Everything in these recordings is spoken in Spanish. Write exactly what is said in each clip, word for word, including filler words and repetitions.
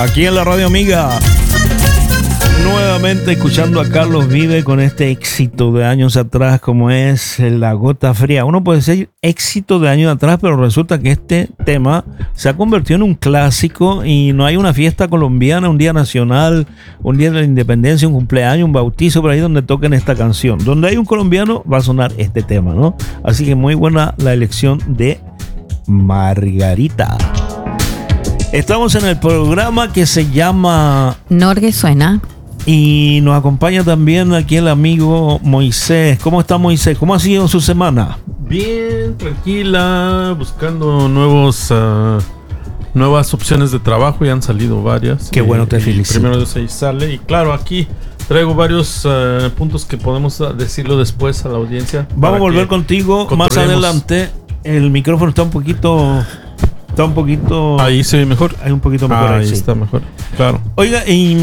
aquí en la Radio Amiga. Nuevamente escuchando a Carlos Vive con este éxito de años atrás como es La Gota Fría. Uno puede decir éxito de años atrás, pero resulta que este tema se ha convertido en un clásico y no hay una fiesta colombiana, un día nacional, un día de la independencia, un cumpleaños, un bautizo por ahí donde toquen esta canción. Donde hay un colombiano va a sonar este tema, ¿no? Así que muy buena la elección de Margarita. Estamos en el programa que se llama Norge Suena. Y nos acompaña también aquí el amigo Moisés. ¿Cómo está Moisés? ¿Cómo ha sido su semana? Bien, tranquila, buscando nuevos uh, nuevas opciones de trabajo. Ya han salido varias. Qué bueno, te felicito. Primero de seis sale. Y claro, aquí traigo varios uh, puntos que podemos decirlo después a la audiencia. Vamos a volver contigo más adelante. El micrófono está un poquito... Está un poquito... Ahí se ve mejor. Hay un poquito mejor. Ahí ahí sí. Está mejor, claro. Oiga,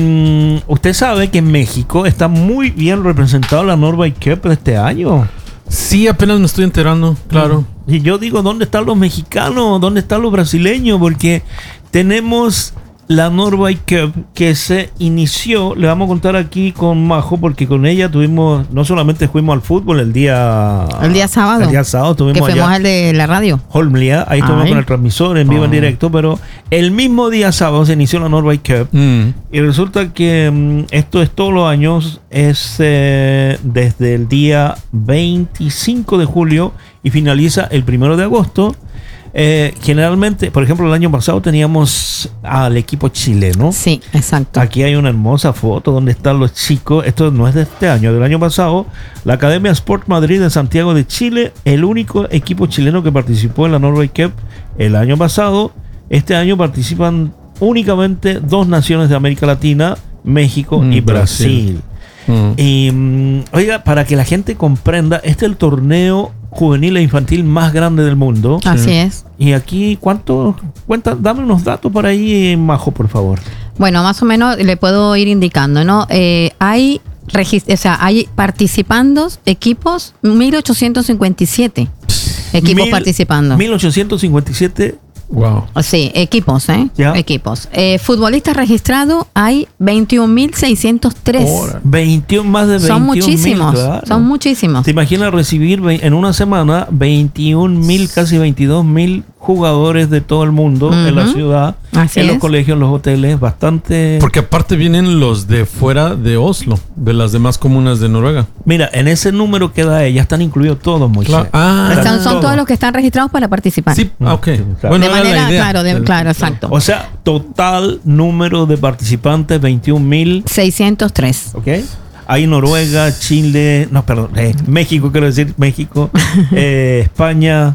y usted sabe que en México está muy bien representado la Norway Cup de este año. Sí, apenas me estoy enterando, claro. Y yo digo, ¿dónde están los mexicanos? ¿Dónde están los brasileños? Porque tenemos la Norway Cup que se inició, le vamos a contar aquí con Majo, porque con ella tuvimos, no solamente fuimos al fútbol el día... El día sábado. El día sábado tuvimos que fuimos allá, al de la radio. Holmlia, ahí estuvimos con el transmisor en vivo, oh. en directo, pero el mismo día sábado se inició la Norway Cup. Mm. Y resulta que um, esto es todos los años, es eh, desde el día veinticinco de julio y finaliza el primero de agosto. Eh, generalmente, por ejemplo, el año pasado teníamos al equipo chileno. Sí, exacto. Aquí hay una hermosa foto donde están los chicos. Esto no es de este año, del año pasado. La Academia Sport Madrid de Santiago de Chile, el único equipo chileno que participó en la Norway Cup el año pasado. Este año participan únicamente dos naciones de América Latina, México mm, y Brasil. Brasil. Mm. Y um, oiga, para que la gente comprenda, este es el torneo juvenil e infantil más grande del mundo. Así sí. es. Y aquí, ¿cuánto? Cuenta, dame unos datos por ahí, Majo, por favor. Bueno, más o menos le puedo ir indicando, ¿no? Eh, hay, regist- o sea, hay participando equipos, mil ochocientos cincuenta y siete equipos Mil, participando. mil ochocientos cincuenta y siete Wow. Sí, equipos, ¿eh? ¿Ya? Equipos. Eh, futbolistas registrados hay veintiún mil seiscientos tres. veintiuno, más de veintiún Son muchísimos. mil, claro. Son muchísimos. ¿Te imaginas recibir en una semana veintiún mil, casi veintidós mil jugadores de todo el mundo uh-huh. en la ciudad, Así en es. los colegios, en los hoteles? Bastante. Porque aparte vienen los de fuera de Oslo, de las demás comunas de Noruega. Mira, en ese número que da ella están incluidos todos, Moisés. Claro. Ah, Están, son todo. todos los que están registrados para participar. Sí, ah, ok. Claro. Bueno, de manera, claro, de, claro, exacto. O sea, total número de participantes, veintiún mil seiscientos tres. Ok. Hay Noruega, Chile, no, perdón, eh, México, quiero decir, México, eh, España,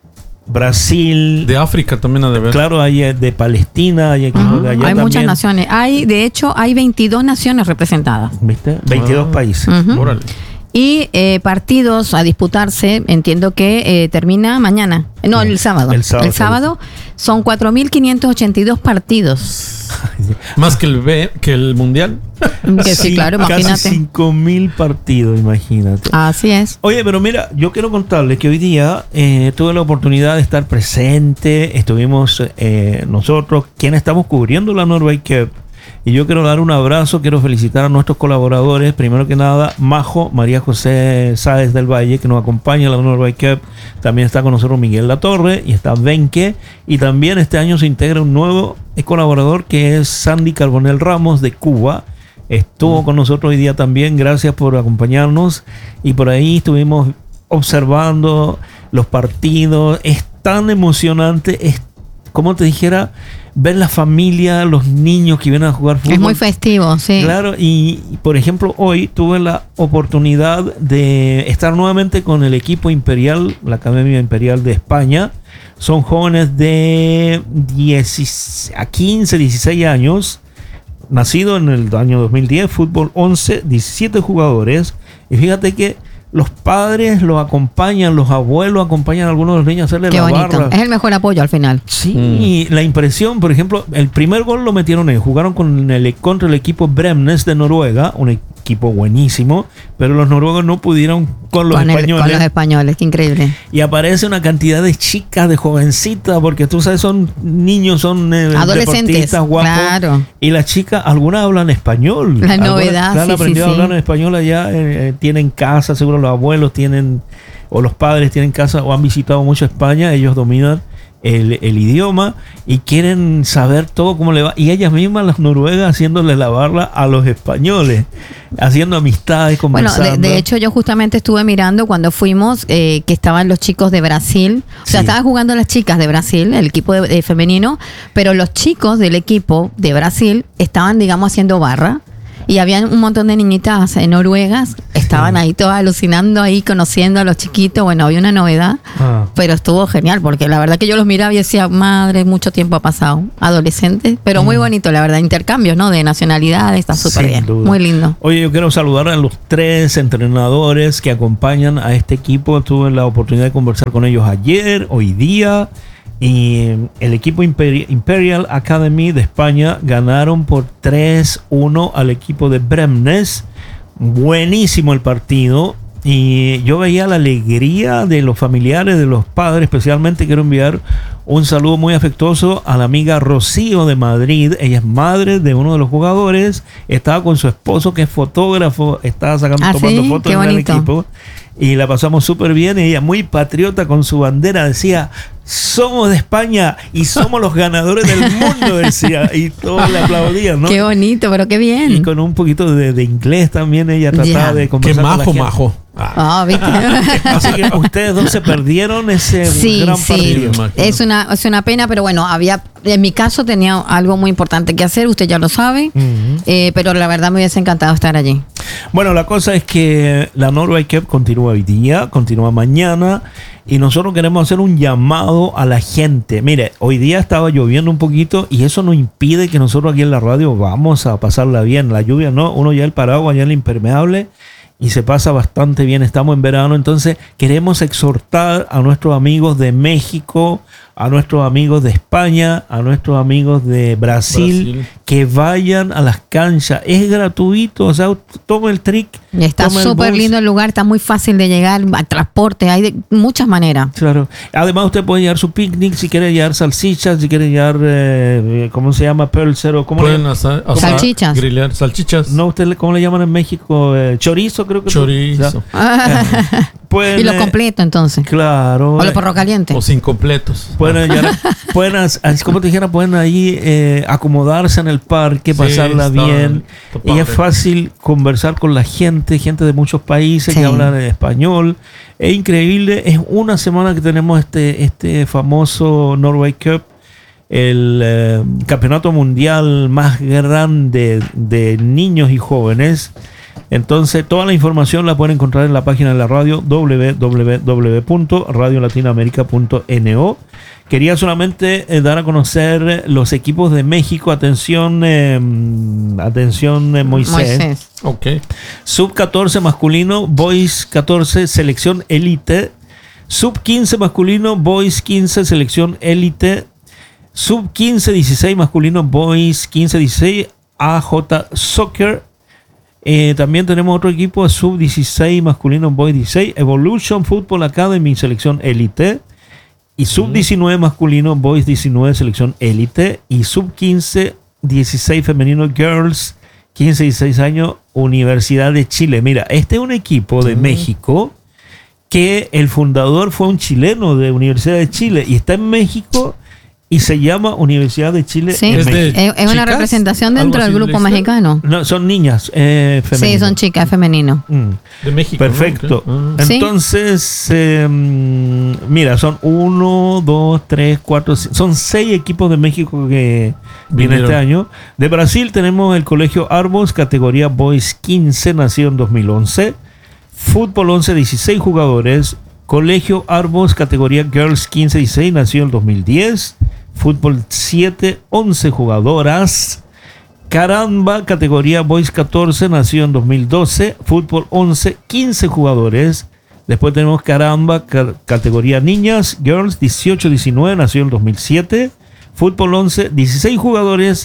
Brasil. De África también ha de ver. Claro, hay de Palestina, hay equipos uh-huh. de allá. Hay también. muchas naciones. Hay, de hecho, hay veintidós naciones representadas. ¿Viste? veintidós ah. países. Uh-huh. Órale. Y eh, partidos a disputarse, entiendo que eh, termina mañana. No, el sábado. El sábado, el sábado son cuatro mil quinientos ochenta y dos partidos. Más que el B, que el Mundial. Que sí, claro, imagínate. Casi cinco mil partidos, imagínate. Así es. Oye, pero mira, yo quiero contarles que hoy día eh, tuve la oportunidad de estar presente. Estuvimos eh, nosotros, quienes estamos cubriendo la Norway Cup. Y yo quiero dar un abrazo, quiero felicitar a nuestros colaboradores. Primero que nada, Majo, María José Sáez del Valle, que nos acompaña en la Norway Cup. También está con nosotros Miguel Latorre y está Benke. Y también este año se integra un nuevo colaborador que es Sandy Carbonell Ramos de Cuba. Estuvo con nosotros hoy día también. Gracias por acompañarnos. Y por ahí estuvimos observando los partidos. Es tan emocionante, es como te dijera, ver la familia, los niños que vienen a jugar fútbol. Es muy festivo, sí. Claro, y por ejemplo, hoy tuve la oportunidad de estar nuevamente con el equipo Imperial, la Academia Imperial de España. Son jóvenes de diez a quince, dieciséis años, nacido en el año dos mil diez, fútbol once, diecisiete jugadores. Y fíjate que los padres los acompañan, los abuelos acompañan a algunos de los niños a hacerle Qué la bonito. barra. Es el mejor apoyo al final. Sí, mm. la impresión, por ejemplo, el primer gol lo metieron ellos. Jugaron con el, contra el equipo Bremnes de Noruega, un, equipo buenísimo, pero los noruegos no pudieron con los con, el- españoles. con los españoles, qué increíble. Y aparece una cantidad de chicas, de jovencitas, porque tú sabes, son niños, son eh, Adolescentes, deportistas guapos. claro. Y las chicas, algunas hablan español. La Algunas- novedad, claro, sí, aprendió sí, a hablar sí. en español allá, eh, eh, tienen casa, seguro los abuelos tienen, o los padres tienen casa, o han visitado mucho España, ellos dominan el, el idioma y quieren saber todo cómo le va. Y ellas mismas, las noruegas, haciéndole la barra a los españoles, haciendo amistades, Bueno, conversando. de, de hecho yo justamente estuve mirando cuando fuimos eh, que estaban los chicos de Brasil, o sea, Sí. estaban jugando las chicas de Brasil, el equipo de, de femenino, pero los chicos del equipo de Brasil estaban, digamos, haciendo barra. Y habían un montón de niñitas eh, noruegas, estaban ahí todas alucinando, ahí conociendo a los chiquitos. Bueno, había una novedad, Ah. pero estuvo genial, porque la verdad que yo los miraba y decía, madre, mucho tiempo ha pasado. Adolescentes, pero muy bonito, la verdad, intercambios, ¿no? De nacionalidades, está súper Sin bien, duda. muy lindo. Oye, yo quiero saludar a los tres entrenadores que acompañan a este equipo. Tuve la oportunidad de conversar con ellos ayer, hoy día. Y el equipo Imperi- Imperial Academy de España ganaron por tres uno al equipo de Bremnes. Buenísimo el partido. Y yo veía la alegría de los familiares, de los padres. Especialmente quiero enviar un saludo muy afectuoso a la amiga Rocío de Madrid. Ella es madre de uno de los jugadores. Estaba con su esposo, que es fotógrafo. Estaba sacando, ¿Ah, tomando sí? fotos Qué en el bonito. equipo. Y la pasamos súper bien. Y ella, muy patriota con su bandera, decía: somos de España y somos los ganadores del mundo, decía. Y todos le aplaudían, ¿no? Qué bonito, pero qué bien. Y con un poquito de, de inglés también ella trataba Ya. de Qué conversar con la majo, gente. majo. Ah, Ah, ¿viste? Así que ustedes dos se perdieron ese Sí, gran sí. partido. Me imagino. Es una, es una pena, pero bueno, había, en mi caso tenía algo muy importante que hacer, usted ya lo sabe, Ujú. eh, pero la verdad me hubiese encantado estar allí. Bueno, la cosa es que la Norway Cup continúa hoy día, continúa mañana, y nosotros queremos hacer un llamado a la gente. Mire, hoy día estaba lloviendo un poquito y eso no impide que nosotros aquí en la radio vamos a pasarla bien. La lluvia no, uno ya el paraguas, ya el impermeable, y se pasa bastante bien. Estamos en verano, entonces queremos exhortar a nuestros amigos de México, a nuestros amigos de España, a nuestros amigos de Brasil, Brasil. que vayan a las canchas. Es gratuito, o sea, toma el trick. Y está toma el súper bus. lindo el lugar, está muy fácil de llegar, al transporte, hay de muchas maneras. Claro. Además, usted puede llevar su picnic, si quiere llevar salchichas, si quiere llevar, eh, ¿cómo se llama? Pölser o ¿cómo le Pueden llaman? asar, asar, Salchichas. grillear, salchichas. No, usted le- ¿cómo le llaman en México? Eh, chorizo, creo que. Chorizo. O sea, pueden, Y lo eh, completo entonces. Claro. O eh, los perros calientes. Los incompletos. Pueden, hallar- pueden as- así como te dijera, pueden ahí eh, acomodarse en el parque, Sí, pasarla está- bien. está Y es padre. fácil conversar con la gente, gente de muchos países Sí. que hablan en español. Es increíble. Es una semana que tenemos este, este famoso Norway Cup, el eh, campeonato mundial más grande de niños y jóvenes. Entonces, toda la información la pueden encontrar en la página de la radio, doble u doble u doble u punto radio latinoamérica punto no. Quería solamente eh, dar a conocer los equipos de México. Atención, eh, atención eh, Moisés. Moisés. Ok. Sub catorce masculino, Boys catorce, selección élite. Sub quince masculino, Boys quince, selección élite. Sub quince dieciséis masculino, Boys quince dieciséis, A J Soccer. Eh, también tenemos otro equipo, Sub dieciséis masculino, Boys dieciséis, Evolution Football Academy, selección élite. Y Sub diecinueve masculino, Boys diecinueve, selección élite. Y Sub quince dieciséis femenino, Girls quince dieciséis años, Universidad de Chile. Mira, este es un equipo de México que el fundador fue un chileno de Universidad de Chile y está en México y se llama Universidad de Chile. Sí, en ¿Es de- México. es, es una chicas? representación ¿Algo dentro del así grupo de la mexicano. No, son niñas eh, Sí, femeninas. son chicas, femenino. Mm. De México. Perfecto. ¿no? Ok. Ah. Sí. Entonces, eh, mira, son uno, dos, tres, cuatro, cinco, son seis equipos de México que vienen Vinieron. este año. De Brasil tenemos el Colegio Arbos, categoría Boys quince, nacido en dos mil once. Fútbol once, dieciséis jugadores. Colegio Arbos, categoría Girls quince, dieciséis, nacido en dos mil diez. Fútbol siete, once jugadoras. Caramba, categoría Boys catorce, nació en dos mil doce. Fútbol once, quince jugadores. Después tenemos Caramba, ca- categoría Niñas, Girls dieciocho diecinueve, nació en dos mil siete. Fútbol once, dieciséis jugadores.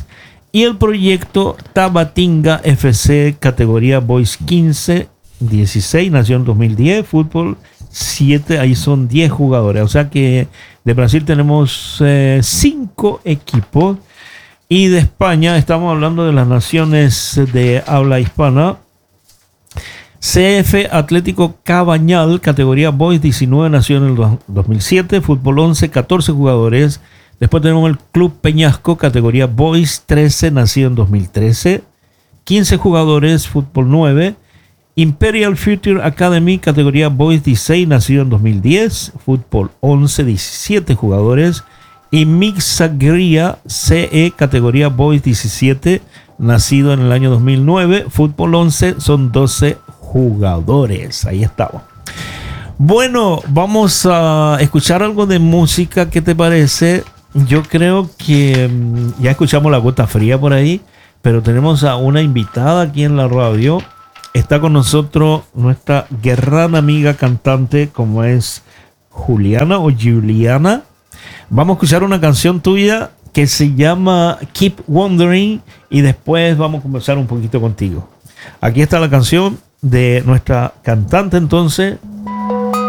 Y el proyecto Tabatinga F C, categoría Boys quince, dieciséis, nació en dos mil diez, fútbol siete, ahí son diez jugadores. O sea que de Brasil tenemos cinco eh, equipos. Y de España, estamos hablando de las naciones de habla hispana. C F Atlético Cabañal, categoría Boys diecinueve, nació en el dos mil siete, fútbol once, catorce jugadores. Después tenemos el Club Peñasco, categoría Boys trece, nacido en dos mil trece, quince jugadores, fútbol nueve. Imperial Future Academy, categoría Boys dieciséis, nacido en dos mil diez, fútbol once, diecisiete jugadores. Y Mixagria C E, categoría Boys diecisiete, nacido en el año dos mil nueve, fútbol once, son doce jugadores. Ahí estamos. Bueno, vamos a escuchar algo de música. ¿Qué te parece? Yo creo que um, ya escuchamos La Gota Fría por ahí, pero tenemos a una invitada aquí en la radio. Está con nosotros nuestra gran amiga cantante, como es Juliana o Juliana. Vamos a escuchar una canción tuya que se llama Keep Wondering y después vamos a conversar un poquito contigo. Aquí está la canción de nuestra cantante entonces,